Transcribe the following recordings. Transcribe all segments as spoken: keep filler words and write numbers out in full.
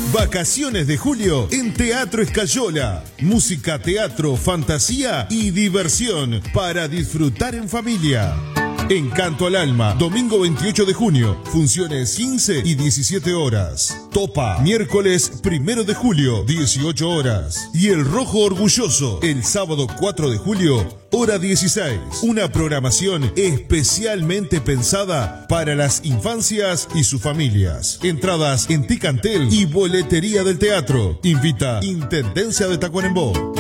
Vacaciones de julio en Teatro Escayola. Música, teatro, fantasía y diversión para disfrutar en familia. Encanto al Alma, domingo veintiocho de junio, funciones quince y diecisiete horas. Topa, miércoles primero de julio, dieciocho horas. Y El Rojo Orgulloso, el sábado cuatro de julio, hora dieciséis. Una programación especialmente pensada para las infancias y sus familias. Entradas en Ticantel y boletería del teatro. Invita Intendencia de Tacuarembó.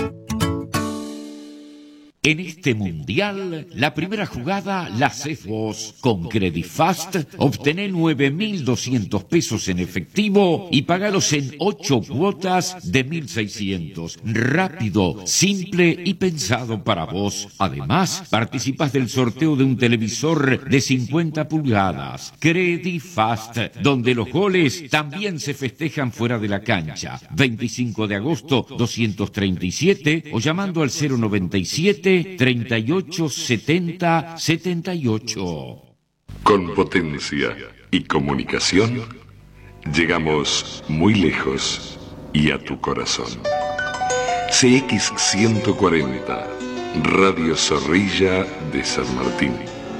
En este mundial, la primera jugada la haces vos. Con Credifast, obtené nueve mil doscientos pesos en efectivo y pagalos en ocho cuotas de mil seiscientos. Rápido, simple y pensado para vos. Además, participas del sorteo de un televisor de cincuenta pulgadas. Credifast, donde los goles también se festejan fuera de la cancha. veinticinco de agosto, doscientos treinta y siete o llamando al cero noventa y siete, treinta y ocho, setenta, setenta y ocho. Con potencia y comunicación, llegamos muy lejos y a tu corazón. C X ciento cuarenta, Radio Zorrilla de San Martín.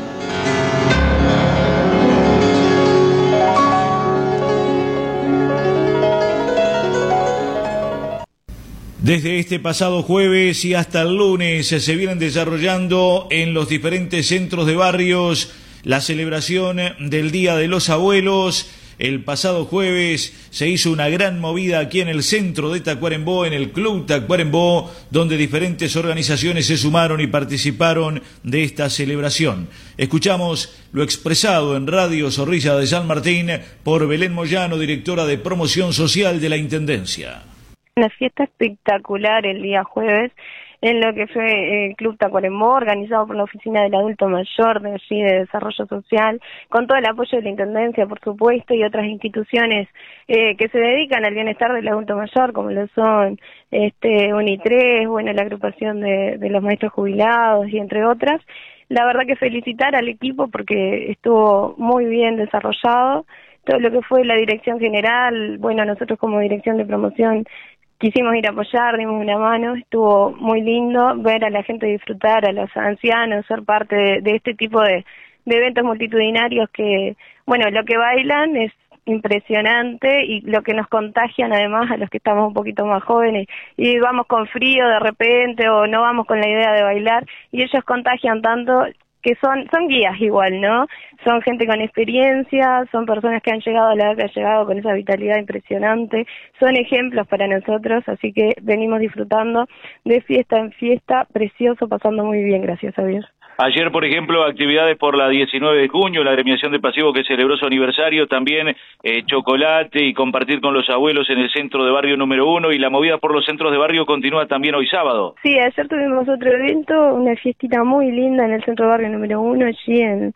Desde este pasado jueves y hasta el lunes se vienen desarrollando en los diferentes centros de barrios la celebración del Día de los Abuelos. El pasado jueves se hizo una gran movida aquí en el centro de Tacuarembó, en el Club Tacuarembó, donde diferentes organizaciones se sumaron y participaron de esta celebración. Escuchamos lo expresado en Radio Zorrilla de San Martín por Belén Moyano, directora de Promoción Social de la Intendencia. Una fiesta espectacular el día jueves en lo que fue el Club Tacuarembó, organizado por la Oficina del Adulto Mayor de allí de Desarrollo Social, con todo el apoyo de la Intendencia, por supuesto, y otras instituciones eh, que se dedican al bienestar del adulto mayor, como lo son este UNITRES, bueno, la agrupación de, de los maestros jubilados y entre otras. La verdad que felicitar al equipo porque estuvo muy bien desarrollado. Todo lo que fue la dirección general, bueno, nosotros como dirección de promoción quisimos ir a apoyar, dimos una mano, estuvo muy lindo ver a la gente disfrutar, a los ancianos, ser parte de, de este tipo de, de eventos multitudinarios que, bueno, lo que bailan es impresionante y lo que nos contagian además a los que estamos un poquito más jóvenes y vamos con frío de repente o no vamos con la idea de bailar y ellos contagian tanto que son son guías igual, ¿no? Son gente con experiencia, son personas que han llegado a la edad que han llegado con esa vitalidad impresionante, son ejemplos para nosotros, así que venimos disfrutando de fiesta en fiesta, precioso, pasando muy bien, gracias a Dios. Ayer, por ejemplo, actividades por la diecinueve de junio, la agremiación de Pasivo que celebró su aniversario, también eh, chocolate y compartir con los abuelos en el centro de barrio número uno, y la movida por los centros de barrio continúa también hoy sábado. Sí, ayer tuvimos otro evento, una fiestita muy linda en el centro de barrio número uno, allí en,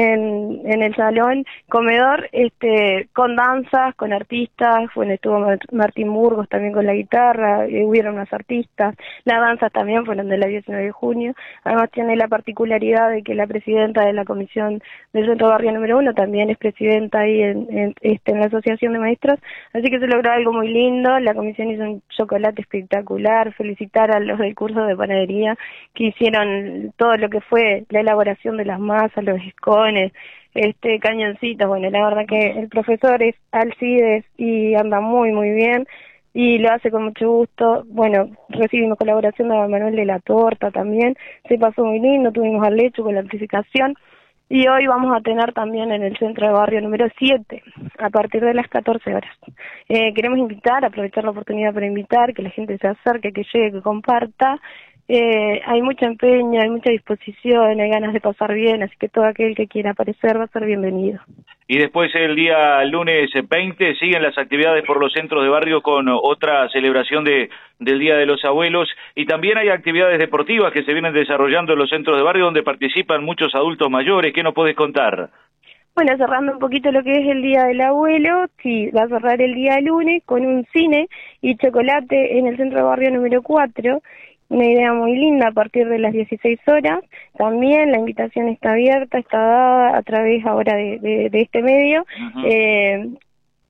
en, en el salón comedor, este, con danzas, con artistas, bueno, estuvo Martín Burgos también con la guitarra, eh, hubieron unos artistas, las danzas también fueron de la diecinueve de junio, además tiene la particularidad de que la presidenta de la comisión del centro barrio número uno también es presidenta ahí en, en, este, en la asociación de maestros, así que se logró algo muy lindo, la comisión hizo un chocolate espectacular, felicitar a los del curso de panadería que hicieron todo lo que fue la elaboración de las masas, los escones, este cañoncitos, bueno, la verdad que el profesor es Alcides y anda muy muy bien, y lo hace con mucho gusto. Bueno, recibimos colaboración de Manuel de la Torta también, se pasó muy lindo, tuvimos al lecho con la amplificación, y hoy vamos a tener también en el centro de barrio número siete, a partir de las catorce horas. Eh, queremos invitar, aprovechar la oportunidad para invitar, que la gente se acerque, que llegue, que comparta. Eh, hay mucho empeño, hay mucha disposición, hay ganas de pasar bien, así que todo aquel que quiera aparecer va a ser bienvenido. Y después el día lunes veinte siguen las actividades por los centros de barrio con otra celebración de del Día de los Abuelos, y también hay actividades deportivas que se vienen desarrollando en los centros de barrio donde participan muchos adultos mayores. ¿Qué nos podés contar? Bueno, cerrando un poquito lo que es el Día del Abuelo, sí, va a cerrar el día lunes con un cine y chocolate en el centro de barrio número cuatro, una idea muy linda a partir de las dieciséis horas. También la invitación está abierta, está dada a través ahora de, de, de este medio. Uh-huh. eh,